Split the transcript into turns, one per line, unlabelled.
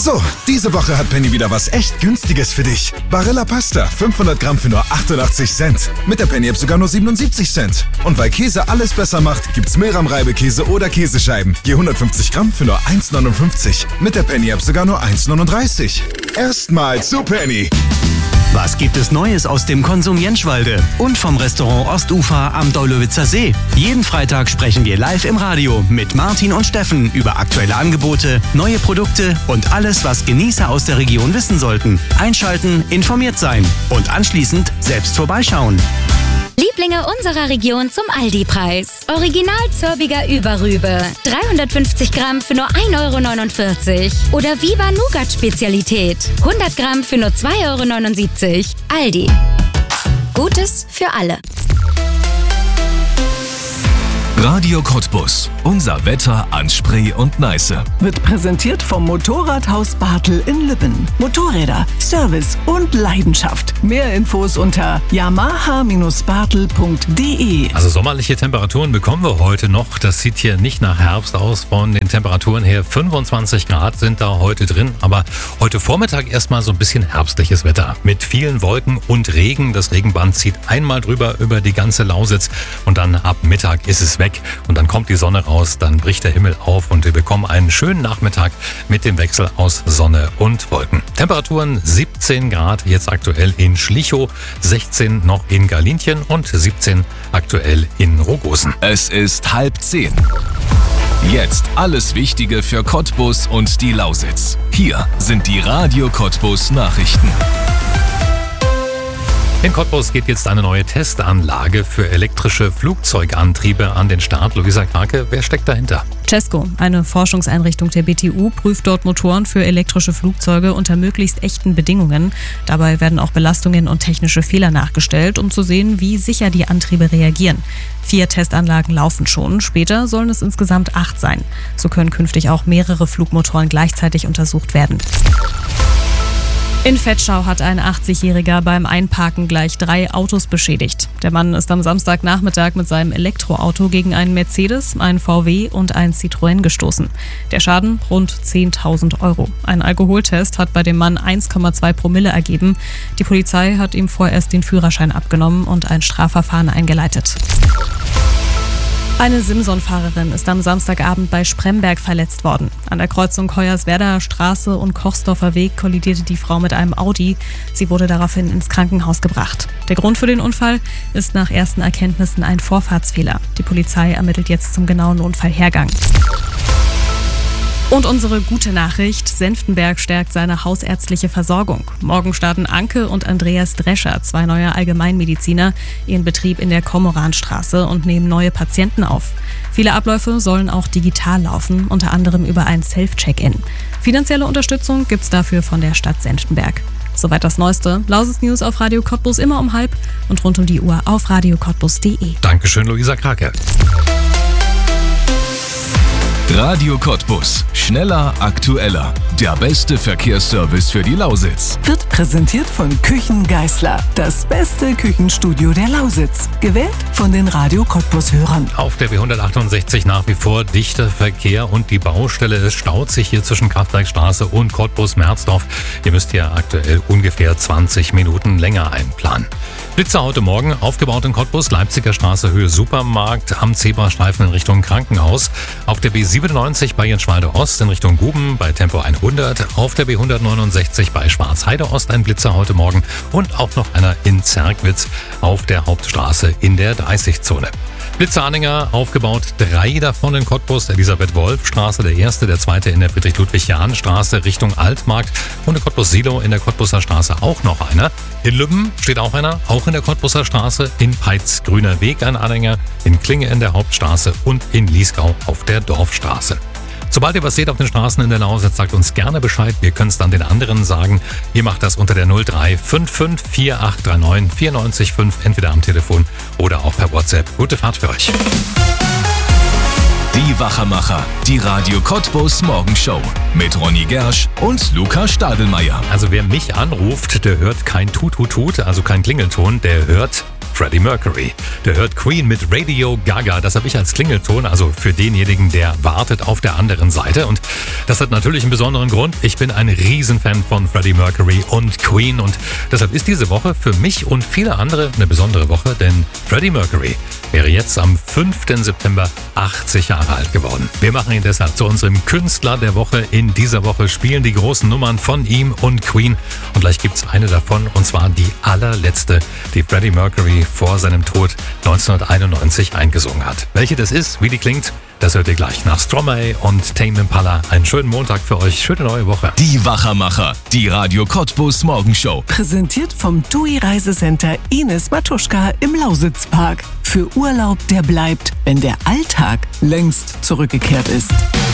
So, diese Woche hat Penny wieder was echt Günstiges für dich. Barilla Pasta, 500 Gramm für nur 88 Cent. Mit der Penny-App sogar nur 77 Cent. Und weil Käse alles besser macht, gibt's Mehlrahm-Reibekäse oder Käsescheiben. Je 150 Gramm für nur 1,59. Mit der Penny-App sogar nur 1,39. Erstmal zu Penny.
Was gibt es Neues aus dem Konsum Jentschwalde und vom Restaurant Ostufer am Daulowitzer See? Jeden Freitag sprechen wir live im Radio mit Martin und Steffen über aktuelle Angebote, neue Produkte und alles, was Genießer aus der Region wissen sollten. Einschalten, informiert sein und anschließend selbst vorbeischauen.
Lieblinge unserer Region zum Aldi-Preis. Original Zörbiger Überrübe. 350 Gramm für nur 1,49 €. Oder Viva Nougat-Spezialität. 100 Gramm für nur 2,79 €. Aldi. Gutes für alle.
Radio Cottbus. Unser Wetter an Spree und Neiße.
Wird präsentiert vom Motorradhaus Bartel in Lübben. Motorräder, Service und Leidenschaft. Mehr Infos unter yamaha-bartel.de.
Also sommerliche Temperaturen bekommen wir heute noch. Das sieht hier nicht nach Herbst aus. Von den Temperaturen her 25 Grad sind da heute drin. Aber heute Vormittag erstmal so ein bisschen herbstliches Wetter. Mit vielen Wolken und Regen. Das Regenband zieht einmal drüber über die ganze Lausitz. Und dann ab Mittag ist es weg. Und dann kommt die Sonne raus. Dann bricht der Himmel auf. Und wir bekommen einen schönen Nachmittag mit dem Wechsel aus Sonne und Wolken. Temperaturen 17 Grad jetzt aktuell in Schlichow. 16 noch in Galinchen und 17 aktuell in Rogosen.
Es ist 9:30. Jetzt alles Wichtige für Cottbus und die Lausitz. Hier sind die Radio Cottbus Nachrichten.
In Cottbus geht jetzt eine neue Testanlage für elektrische Flugzeugantriebe an den Start. Luisa Krake, wer steckt dahinter?
CESCO, eine Forschungseinrichtung der BTU, prüft dort Motoren für elektrische Flugzeuge unter möglichst echten Bedingungen. Dabei werden auch Belastungen und technische Fehler nachgestellt, um zu sehen, wie sicher die Antriebe reagieren. 4 Testanlagen laufen schon, später sollen es insgesamt 8 sein. So können künftig auch mehrere Flugmotoren gleichzeitig untersucht werden. In Vetschau hat ein 80-Jähriger beim Einparken gleich 3 Autos beschädigt. Der Mann ist am Samstagnachmittag mit seinem Elektroauto gegen einen Mercedes, einen VW und einen Citroën gestoßen. Der Schaden rund 10.000 €. Ein Alkoholtest hat bei dem Mann 1,2 Promille ergeben. Die Polizei hat ihm vorerst den Führerschein abgenommen und ein Strafverfahren eingeleitet. Eine Simson-Fahrerin ist am Samstagabend bei Spremberg verletzt worden. An der Kreuzung Hoyerswerdaer Straße und Kochsdorfer Weg kollidierte die Frau mit einem Audi. Sie wurde daraufhin ins Krankenhaus gebracht. Der Grund für den Unfall ist nach ersten Erkenntnissen ein Vorfahrtsfehler. Die Polizei ermittelt jetzt zum genauen Unfallhergang. Und unsere gute Nachricht, Senftenberg stärkt seine hausärztliche Versorgung. Morgen starten Anke und Andreas Drescher, 2 neue Allgemeinmediziner, ihren Betrieb in der Kormoranstraße und nehmen neue Patienten auf. Viele Abläufe sollen auch digital laufen, unter anderem über ein Self-Check-In. Finanzielle Unterstützung gibt's dafür von der Stadt Senftenberg. Soweit das Neueste. Lausitz News auf Radio Cottbus immer um 12:30 und rund um die Uhr auf radiocottbus.de.
Dankeschön, Luisa Krake.
Radio Cottbus. Schneller, aktueller. Der beste Verkehrsservice für die Lausitz.
Wird präsentiert von Küchen Geisler. Das beste Küchenstudio der Lausitz. Gewählt von den Radio Cottbus-Hörern.
Auf der B168 nach wie vor dichter Verkehr und die Baustelle. Es staut sich hier zwischen Kraftwerkstraße und Cottbus-Merzdorf. Ihr müsst hier aktuell ungefähr 20 Minuten länger einplanen. Blitzer heute Morgen, aufgebaut in Cottbus, Leipziger Straße, Höhe Supermarkt, am Zebrastreifen in Richtung Krankenhaus. Auf der B97 bei Jentschwalde Ost in Richtung Guben bei Tempo 100. Auf der B169 bei Schwarzheide Ost ein Blitzer heute Morgen. Und auch noch einer in Zerkwitz auf der Hauptstraße in der 30-Zone. Blitzeranhänger aufgebaut, 3 davon in Cottbus, Elisabeth-Wolf-Straße, der erste, der zweite in der Friedrich-Ludwig-Jahn-Straße Richtung Altmarkt und in Cottbus-Silo in der Cottbuser Straße auch noch einer. In Lübben steht auch einer, auch in der Cottbuser Straße, in Peitz Grüner Weg ein Anhänger, in Klinge in der Hauptstraße und in Liesgau auf der Dorfstraße. Sobald ihr was seht auf den Straßen in der Lausitz, sagt uns gerne Bescheid. Wir können es dann den anderen sagen. Ihr macht das unter der 0355 4839 94,5, entweder am Telefon oder auch per WhatsApp. Gute Fahrt für euch.
Die Wachermacher, die Radio Cottbus Morgenshow mit Ronny Gersch und Luca Stadelmeier.
Also wer mich anruft, der hört kein Tut-Tut-Tut, also kein Klingelton, der hört Freddie Mercury. Der hört Queen mit Radio Gaga. Das habe ich als Klingelton, also für denjenigen, der wartet auf der anderen Seite. Und das hat natürlich einen besonderen Grund. Ich bin ein Riesenfan von Freddie Mercury und Queen. Und deshalb ist diese Woche für mich und viele andere eine besondere Woche, denn Freddie Mercury wäre jetzt am 5. September 80 Jahre alt geworden. Wir machen ihn deshalb zu unserem Künstler der Woche. In dieser Woche spielen die großen Nummern von ihm und Queen. Und gleich gibt's eine davon, und zwar die allerletzte, die Freddie Mercury vor seinem Tod 1991 eingesungen hat. Welche das ist, wie die klingt, das hört ihr gleich nach Stromae und Tame Impala. Einen schönen Montag für euch, schöne neue Woche.
Die Wachermacher, die Radio Cottbus Morgenshow.
Präsentiert vom TUI Reisecenter Ines Matuschka im Lausitzpark. Für Urlaub, der bleibt, wenn der Alltag längst zurückgekehrt ist.